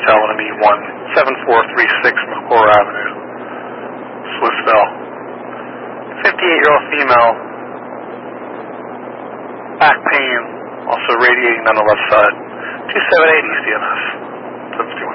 telling me 17436 McClure Avenue, Swissville. 58-year-old female, back pain, also radiating on the left side. 278 ECMS. 721.